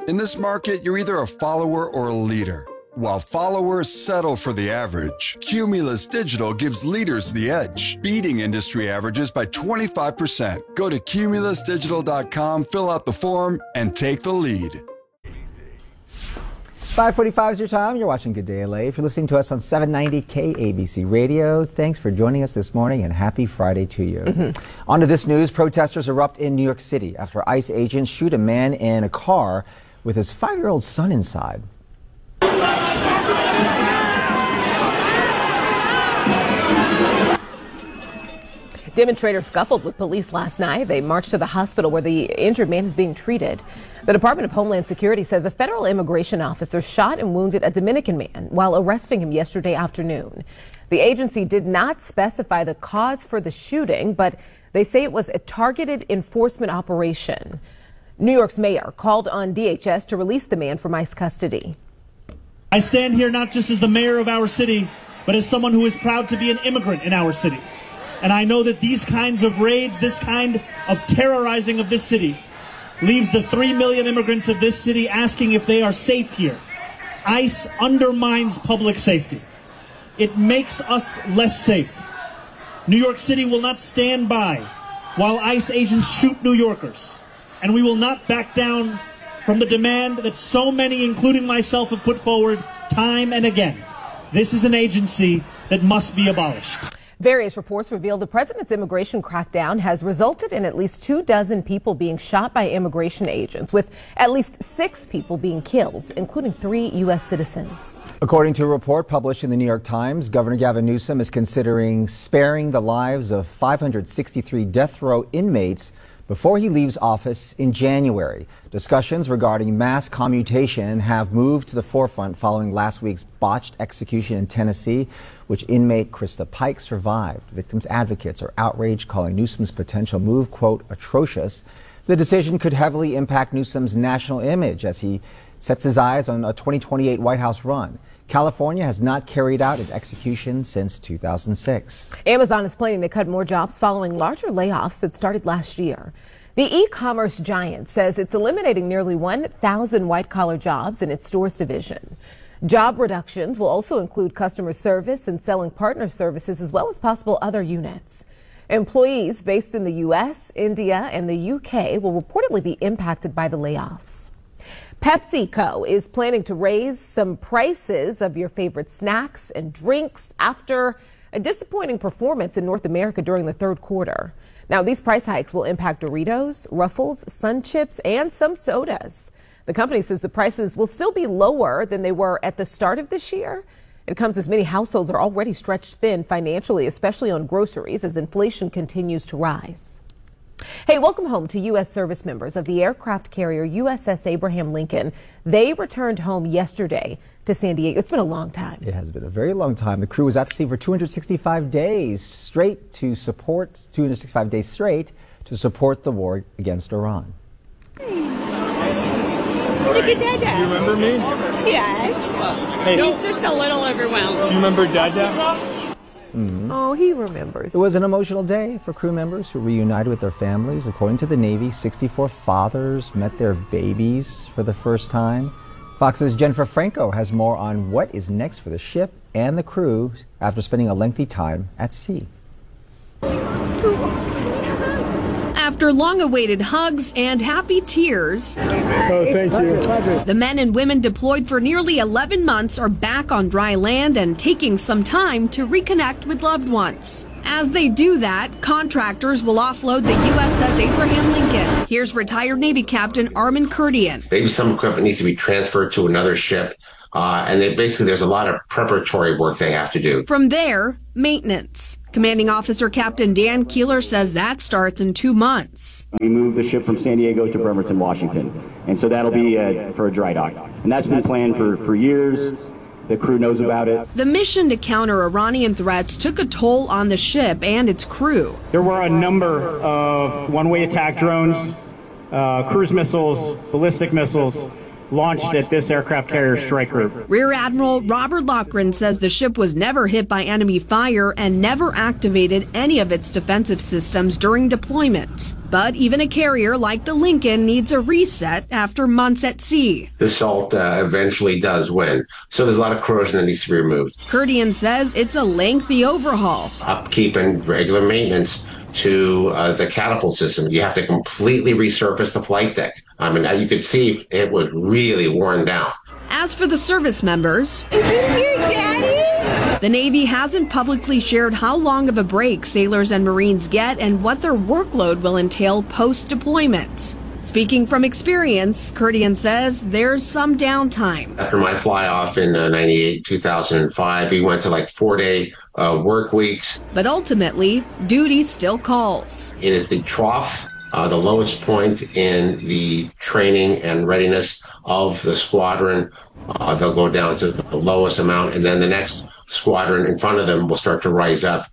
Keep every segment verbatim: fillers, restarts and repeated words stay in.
In this market, you're either a follower or a leader. While followers settle for the average, Cumulus Digital gives leaders the edge, beating industry averages by twenty-five percent. Go to cumulus digital dot com, fill out the form, and take the lead. five forty-five is your time. You're watching Good Day L A. If you're listening to us on seven ninety K A B C Radio, thanks for joining us this morning and happy Friday to you. Mm-hmm. On to this news. Protesters erupt in New York City after ICE agents shoot a man in a car with his five-year-old son inside. Demonstrators scuffled with police last night. They marched to the hospital where the injured man is being treated. The Department of Homeland Security says a federal immigration officer shot and wounded a Dominican man while arresting him yesterday afternoon. The agency did not specify the cause for the shooting, but they say it was a targeted enforcement operation. New York's mayor called on D H S to release the man from ICE custody. I stand here not just as the mayor of our city, but as someone who is proud to be an immigrant in our city. And I know that these kinds of raids, this kind of terrorizing of this city, leaves the three million immigrants of this city asking if they are safe here. ICE undermines public safety. It makes us less safe. New York City will not stand by while ICE agents shoot New Yorkers. And we will not back down from the demand that so many, including myself, have put forward time and again. This is an agency that must be abolished. Various reports reveal the president's immigration crackdown has resulted in at least two dozen people being shot by immigration agents, with at least six people being killed, including three U S citizens. According to a report published in the New York Times, Governor Gavin Newsom is considering sparing the lives of five hundred sixty-three death row inmates before he leaves office in January. Discussions regarding mass commutation have moved to the forefront following last week's botched execution in Tennessee, which inmate Krista Pike survived. Victims' advocates are outraged, calling Newsom's potential move, quote, atrocious. The decision could heavily impact Newsom's national image as he sets his eyes on a twenty twenty-eight White House run. California has not carried out an execution since two thousand six. Amazon is planning to cut more jobs following larger layoffs that started last year. The e-commerce giant says it's eliminating nearly one thousand white-collar jobs in its stores division. Job reductions will also include customer service and selling partner services, as well as possible other units. Employees based in the U S, India, and the U K will reportedly be impacted by the layoffs. PepsiCo is planning to raise some prices of your favorite snacks and drinks after a disappointing performance in North America during the third quarter. Now, these price hikes will impact Doritos, Ruffles, Sun Chips, and some sodas. The company says the prices will still be lower than they were at the start of this year. It comes as many households are already stretched thin financially, especially on groceries, as inflation continues to rise. Hey, welcome home to U S service members of the aircraft carrier U S S Abraham Lincoln. They returned home yesterday to San Diego. It's been a long time. It has been a very long time. The crew was at sea for two hundred sixty-five days straight to support, two hundred sixty-five days straight to support the war against Iran. Look at Dada. Do you remember me? Yes. Hey. He's just a little overwhelmed. Do you remember Dada? Mm-hmm. Oh, he remembers. It was an emotional day for crew members who reunited with their families. According to the Navy, sixty-four fathers met their babies for the first time. Fox's Jennifer Franco has more on what is next for the ship and the crew after spending a lengthy time at sea. After long-awaited hugs and happy tears, oh, thank you. The men and women deployed for nearly eleven months are back on dry land and taking some time to reconnect with loved ones. As they do that, contractors will offload the U S S Abraham Lincoln. Here's retired Navy Captain Armin Kurdian. Maybe some equipment needs to be transferred to another ship. Uh, and they, basically, there's a lot of preparatory work they have to do. From there, maintenance. Commanding Officer Captain Dan Keeler says that starts in two months. We moved the ship from San Diego to Bremerton, Washington. And so that'll be uh, for a dry dock. And that's been planned for, for years. The crew knows about it. The mission to counter Iranian threats took a toll on the ship and its crew. There were a number of one-way attack drones, uh, cruise missiles, ballistic missiles, launched at this aircraft carrier strike group. Rear Admiral Robert Loughran says the ship was never hit by enemy fire and never activated any of its defensive systems during deployment. But even a carrier like the Lincoln needs a reset after months at sea. The salt uh, eventually does win. So there's a lot of corrosion that needs to be removed. Kurdian says it's a lengthy overhaul. Upkeep and regular maintenance to uh, the catapult system. You have to completely resurface the flight deck. I mean, you could see it was really worn down. As for the service members, Is this your daddy? the Navy hasn't publicly shared how long of a break sailors and Marines get and what their workload will entail post-deployment. Speaking from experience, Kurdian says there's some downtime. After my fly off in uh, ninety-eight, two thousand five, we went to like four day uh, work weeks. But ultimately, duty still calls. It is the trough, uh, the lowest point in the training and readiness of the squadron. Uh, they'll go down to the lowest amount, and then the next squadron in front of them will start to rise up.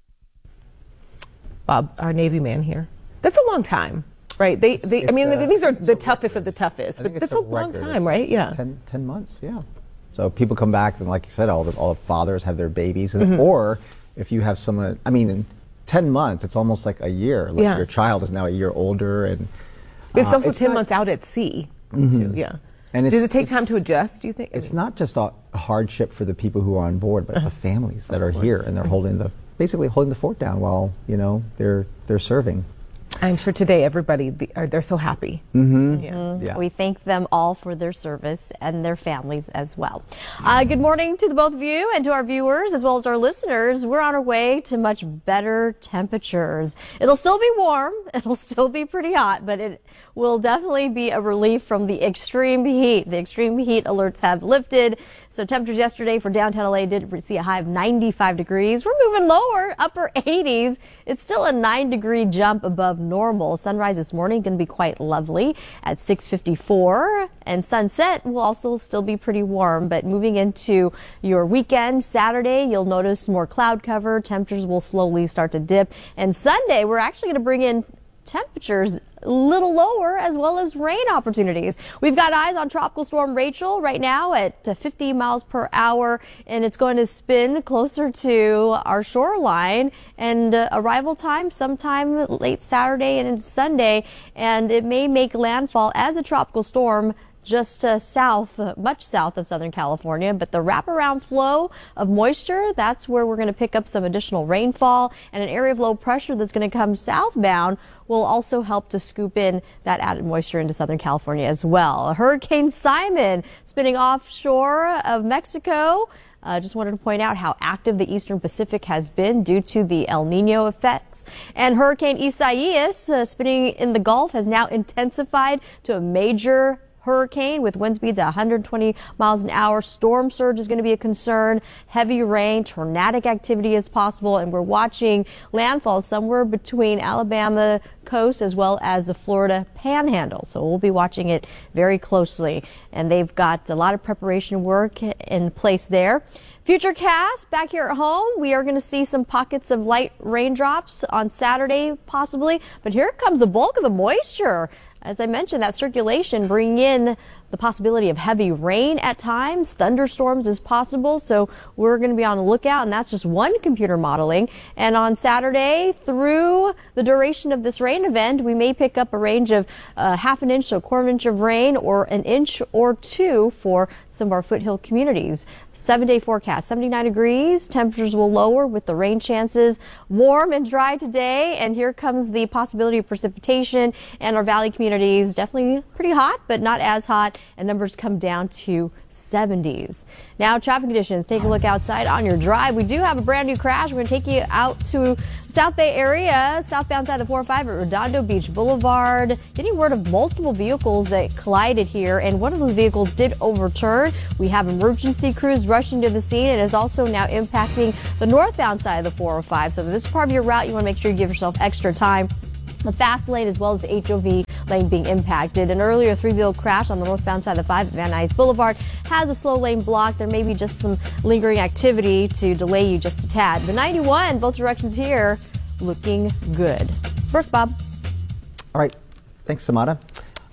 Bob, our Navy man here. That's a long time, right? They, they. It's, I mean, uh, these are the toughest of the toughest, I but think that's it's a long record. time, right? Yeah. ten, ten months, yeah. So people come back, and like you said, all the, all the fathers have their babies. And, Mm-hmm. Or if you have someone, I mean, in ten months, it's almost like a year. Like Yeah. your child is now a year older. And It's uh, also ten not- months out at sea, Mhm. too, yeah. And Does it's- it take it's- time to adjust, do you think? I It's mean, not just a hardship for the people who are on board, but the families that are here, and they're holding the basically holding the fort down while you know they're they're serving. I'm sure today everybody, the, are, they're so happy. Mm-hmm. Yeah. Yeah. We thank them all for their service and their families as well. Uh, good morning to the both of you and to our viewers as well as our listeners. We're on our way to much better temperatures. It'll still be warm. It'll still be pretty hot, but it will definitely be a relief from the extreme heat. The extreme heat alerts have lifted. So temperatures yesterday for downtown L A did see a high of ninety-five degrees. We're moving lower, upper eighties. It's still a nine degree jump above normal. Sunrise this morning going to be quite lovely at six fifty-four, and sunset will also still be pretty warm. But moving into your weekend, Saturday, you'll notice more cloud cover. Temperatures will slowly start to dip, and Sunday we're actually going to bring in temperatures a little lower as well as rain opportunities. We've got eyes on Tropical Storm Rachel right now at fifty miles per hour, and it's going to spin closer to our shoreline, and uh, arrival time sometime late Saturday and into Sunday, and it may make landfall as a tropical storm just uh, south, uh, much south of Southern California. But the wraparound flow of moisture, that's where we're going to pick up some additional rainfall, and an area of low pressure that's going to come southbound will also help to scoop in that added moisture into Southern California as well. Hurricane Simon spinning offshore of Mexico. Uh, just wanted to point out how active the Eastern Pacific has been due to the El Nino effects. And Hurricane Isaias uh, spinning in the Gulf has now intensified to a major hurricane with wind speeds at one hundred twenty miles an hour. Storm surge is going to be a concern. Heavy rain, tornadic activity is possible, and we're watching landfall somewhere between Alabama coast as well as the Florida panhandle. So we'll be watching it very closely, and they've got a lot of preparation work in place there. Futurecast back here at home, we are going to see some pockets of light raindrops on Saturday possibly, but here comes the bulk of the moisture. As I mentioned, that circulation bringing in the possibility of heavy rain at times. Thunderstorms is possible, so we're going to be on the lookout, and that's just one computer modeling. And on Saturday, through the duration of this rain event, we may pick up a range of uh, half an inch to a quarter inch of rain, or an inch or two for some of our foothill communities. Seven-day forecast, seventy-nine degrees. Temperatures will lower with the rain chances. Warm and dry today, and here comes the possibility of precipitation. And our valley communities definitely pretty hot, but not as hot, and numbers come down to seventies. Now, traffic conditions. Take a look outside on your drive. We do have a brand new crash. We're going to take you out to South Bay area, southbound side of four oh five at Redondo Beach Boulevard. Getting word of multiple vehicles that collided here, and one of those vehicles did overturn. We have emergency crews rushing to the scene, and is also now impacting the northbound side of the four oh five. So if this is part of your route, you want to make sure you give yourself extra time. The fast lane as well as the H O V lane being impacted. An earlier three-wheel crash on the northbound side of five at Van Nuys Boulevard has a slow lane blocked. There may be just some lingering activity to delay you just a tad. The ninety-one, both directions here, looking good. Brooke, Bob. All right. Thanks, Samada.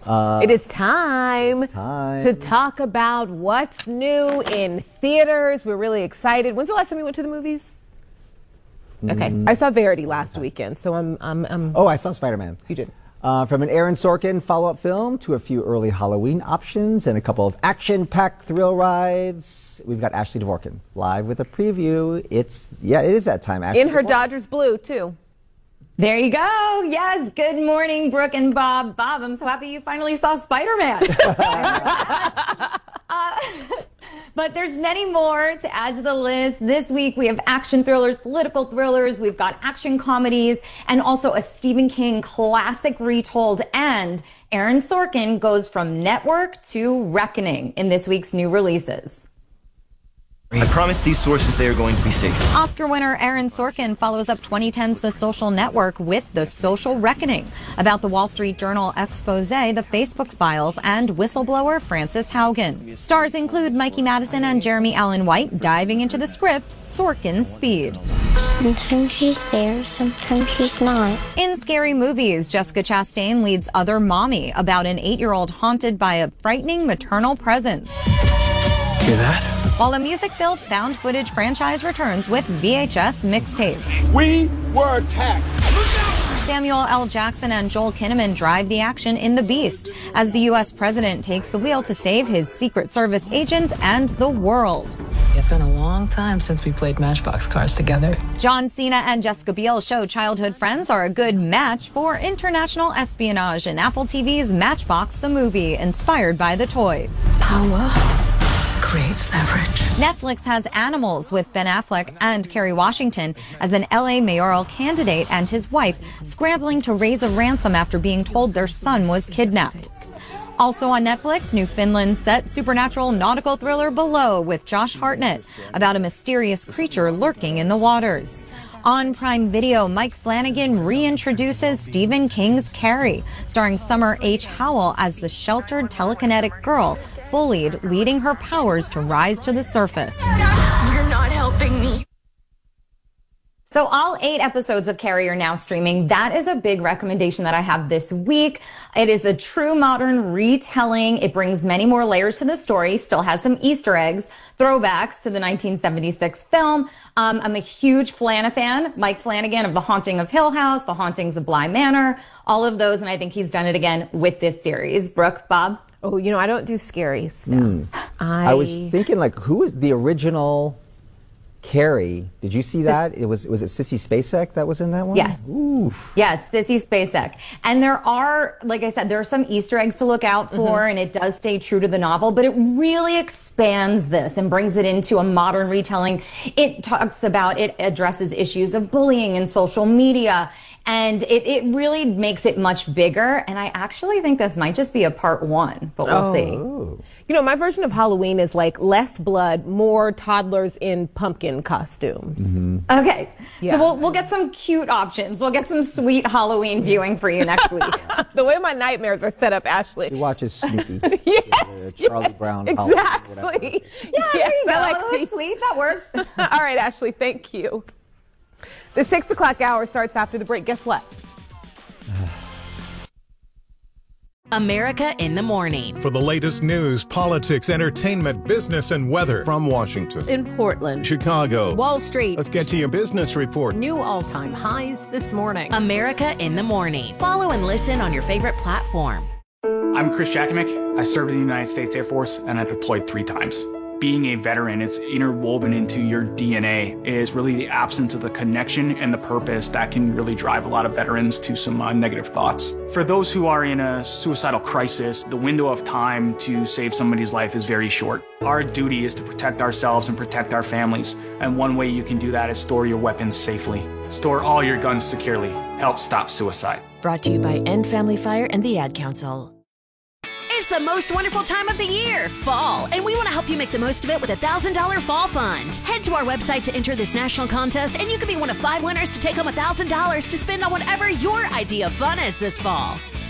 Uh, it is time, time to talk about what's new in theaters. We're really excited. When's the last time you went to the movies? Okay, Mm. I saw Verity last weekend, so I'm... I'm, I'm oh, I saw Spider-Man. You did. Uh, from an Aaron Sorkin follow-up film to a few early Halloween options and a couple of action-packed thrill rides, we've got Ashley Dvorkin live with a preview. It's, yeah, it is that time, Ashley. In her Dvorkin. Dodgers blue, too. There you go. Yes. Good morning, Brooke and Bob. Bob, I'm so happy you finally saw Spider-Man. uh, but there's many more to add to the list. This week we have action thrillers, political thrillers, we've got action comedies, and also a Stephen King classic retold. And Aaron Sorkin goes from network to reckoning in this week's new releases. I promise these sources they are going to be safe. Oscar winner Aaron Sorkin follows up twenty ten's The Social Network with The Social Reckoning, about the Wall Street Journal expose, the Facebook files, and whistleblower Frances Haugen. Stars include Mikey Madison and Jeremy Allen White diving into the script, Sorkin's speed. Sometimes she's there, sometimes she's not. In Scary Movies, Jessica Chastain leads Other Mommy, about an eight-year-old haunted by a frightening maternal presence. Hear that? While a music-filled found footage franchise returns with V H S mixtape. We were attacked. Samuel L. Jackson and Joel Kinnaman drive the action in The Beast as the U S president takes the wheel to save his Secret Service agent and the world. It's been a long time since we played Matchbox cars together. John Cena and Jessica Biel show childhood friends are a good match for international espionage in Apple T V's Matchbox the Movie, inspired by the toys. Power creates leverage. Netflix has Animals with Ben Affleck and Kerry Washington as an L A mayoral candidate and his wife scrambling to raise a ransom after being told their son was kidnapped. Also on Netflix, Newfoundland set supernatural nautical thriller Below with Josh Hartnett about a mysterious creature lurking in the waters. On Prime Video, Mike Flanagan reintroduces Stephen King's Carrie, starring Summer H. Howell as the sheltered telekinetic girl bullied, leading her powers to rise to the surface. You're not helping me. So all eight episodes of Carrie are now streaming. That is a big recommendation that I have this week. It is a true modern retelling. It brings many more layers to the story, still has some Easter eggs, throwbacks to the nineteen seventy-six film. Um, I'm a huge Flana fan. Mike Flanagan of The Haunting of Hill House, The Hauntings of Bly Manor, all of those, and I think he's done it again with this series. Brooke, Bob? Oh, you know, I don't do scary stuff. Mm. I... I was thinking, like, who was the original Carrie? Did you see that? It was was it Sissy Spacek that was in that one? Yes. Ooh. Yes, Sissy Spacek. And there are, like I said, there are some Easter eggs to look out for, mm-hmm. and it does stay true to the novel, but it really expands this and brings it into a modern retelling. It talks about, it addresses issues of bullying and social media, and it, it really makes it much bigger. And I actually think this might just be a part one, but we'll oh. see. You know, my version of Halloween is like less blood, more toddlers in pumpkin costumes. Mm-hmm. Okay. Yeah. So we'll, we'll get some cute options. We'll get some sweet Halloween viewing for you next week. The way my nightmares are set up, Ashley. He watches Snoopy. Yes, uh, Charlie yes, Brown. Exactly. Yeah, yes, there you go. I like That's sweet. That works. All right, Ashley, thank you. The six o'clock hour starts after the break. Guess what? America in the Morning. For the latest news, politics, entertainment, business, and weather from Washington, in Portland, Chicago, Wall Street. Let's get to your business report. New all-time highs this morning. America in the Morning. Follow and listen on your favorite platform. I'm Chris Jakimick. I served in the United States Air Force and I deployed three times. Being a veteran, it's interwoven into your D N A. It is really the absence of the connection and the purpose that can really drive a lot of veterans to some uh, negative thoughts. For those who are in a suicidal crisis, the window of time to save somebody's life is very short. Our duty is to protect ourselves and protect our families. And one way you can do that is store your weapons safely. Store all your guns securely. Help stop suicide. Brought to you by End Family Fire and the Ad Council. It's the most wonderful time of the year, fall, and we want to help you make the most of it with a one thousand dollars Fall Fund. Head to our website to enter this national contest, and you could be one of five winners to take home one thousand dollars to spend on whatever your idea of fun is this fall.